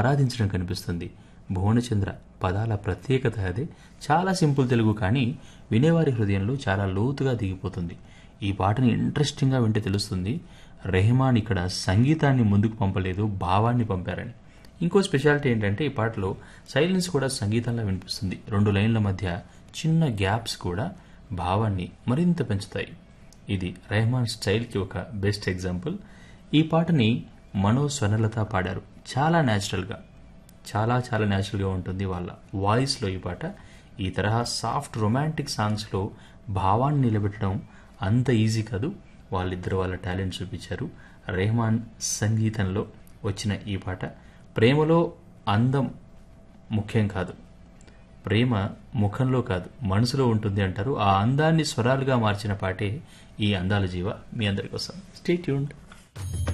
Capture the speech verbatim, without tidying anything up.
ఆరాధించడం కనిపిస్తుంది. భువనచంద్ర పదాల ప్రత్యేకత అదే. చాలా సింపుల్ తెలుగు, కానీ వినేవారి హృదయంలో చాలా లోతుగా దిగిపోతుంది. ఈ పాటని ఇంట్రెస్టింగ్గా వింటే తెలుస్తుంది రెహమాన్ ఇక్కడ సంగీతాన్ని ముందుకు పంపలేదు, భావాన్ని పంపారని. ఇంకో స్పెషాలిటీ ఏంటంటే ఈ పాటలో సైలెన్స్ కూడా సంగీతంలా వినిపిస్తుంది. రెండు లైన్ల మధ్య చిన్న గ్యాప్స్ కూడా భావాన్ని మరింత పెంచుతాయి. ఇది రెహమాన్ స్టైల్కి ఒక బెస్ట్ ఎగ్జాంపుల్. ఈ పాటని మనో స్వనలత పాడారు. చాలా న్యాచురల్గా, చాలా చాలా న్యాచురల్గా ఉంటుంది వాళ్ళ వాయిస్లో ఈ పాట. ఈ తరహా సాఫ్ట్ రొమాంటిక్ సాంగ్స్లో భావాన్ని నిలబెట్టడం అంత ఈజీ కాదు. వాళ్ళిద్దరు వాళ్ళ టాలెంట్ చూపించారు. రెహమాన్ సంగీతంలో వచ్చిన ఈ పాట ప్రేమలో అందం ముఖ్యం కాదు, ప్రేమ ముఖంలో కాదు మనసులో ఉంటుంది అంటారు. ఆ అందాన్ని స్వరాలుగా మార్చిన పాటే ఈ అందాల జీవ. మీ అందరి కోసం స్టే ట్యూన్డ్.